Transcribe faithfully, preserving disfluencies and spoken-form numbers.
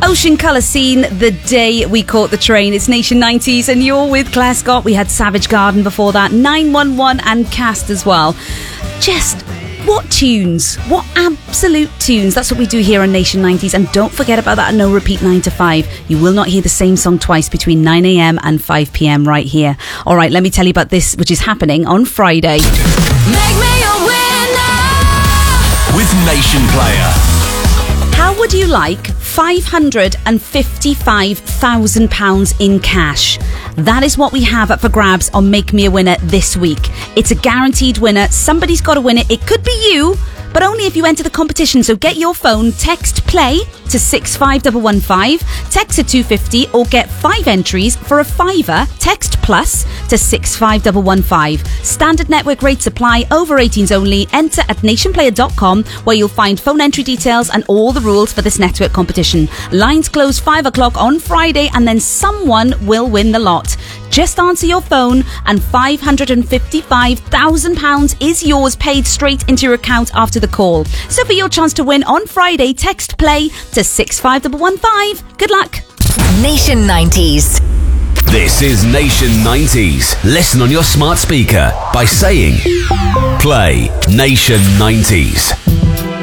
Ocean Colour Scene, The Day We Caught the Train. It's Nation nineties and you're with Claire Scott. We had Savage Garden before that, nine one one and Cast as well. Just what tunes, what absolute tunes. That's what we do here on Nation nineties. And don't forget about that no repeat nine to five. You will not hear the same song twice between nine a.m. and five p.m. right here. All right, let me tell you about this, which is happening on Friday. Make me a winner with Nation Player. How would you like five hundred fifty-five thousand pounds in cash? That is what we have up for grabs on Make Me a Winner this week. It's a guaranteed winner. Somebody's got to win it. It could be you, but only if you enter the competition. So get your phone, text play to six five one one five, text to two fifty, or get five entries for a fiver. Text plus to six five one one five. Standard network rates apply. Over eighteens only. Enter at nationplayer dot com, where you'll find phone entry details and all the rules for this network competition. Lines close five o'clock on Friday, and then someone will win the lot. Just answer your phone and five hundred fifty-five thousand pounds is yours, paid straight into your account after the call. So for your chance to win on Friday, text play to six five one one five. Good luck. Nation nineties. This is Nation nineties. Listen on your smart speaker by saying play Nation nineties.